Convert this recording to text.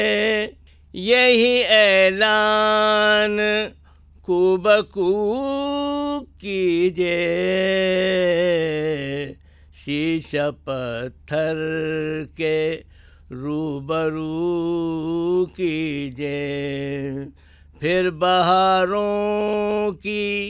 यही ऐलान कुबकू कीजिए, शीशा पत्थर के रूबरू कीजिए, फिर बहारों की